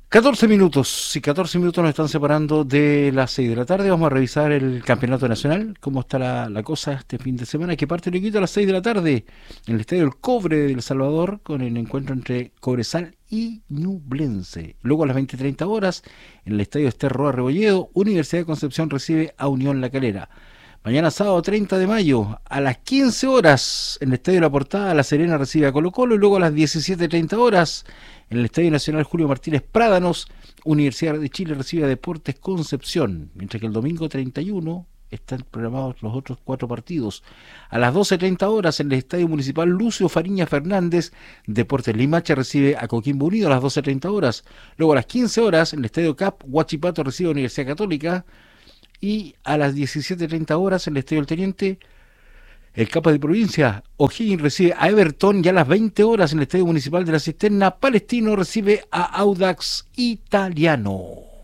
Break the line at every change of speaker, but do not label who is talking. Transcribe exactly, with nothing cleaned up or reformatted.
catorce minutos, sí, catorce minutos nos están separando de las seis de la tarde. Vamos a revisar el campeonato nacional, cómo está la, la cosa este fin de semana, que parte Luquito a las seis de la tarde en el Estadio El Cobre de El Salvador, con el encuentro entre Cobresal y Ñublense. Luego a las veinte treinta horas, en el Estadio Ester Roa Rebolledo, Universidad de Concepción recibe a Unión La Calera. Mañana sábado treinta de mayo, a las quince horas, en el Estadio La Portada, La Serena recibe a Colo Colo, y luego a las diecisiete treinta horas, en el Estadio Nacional Julio Martínez Prádanos, Universidad de Chile recibe a Deportes Concepción, mientras que el domingo treinta y uno están programados los otros cuatro partidos. A las doce treinta horas, en el Estadio Municipal Lucio Fariña Fernández, Deportes Limache recibe a Coquimbo Unido a las doce treinta horas. Luego a las quince horas, en el Estadio Cap, Huachipato recibe a Universidad Católica. Y a las diecisiete treinta horas, en el Estadio del Teniente, el Capa de Provincia, O'Higgins recibe a Everton, y a las veinte horas, en el Estadio Municipal de la Cisterna, Palestino recibe a Audax Italiano.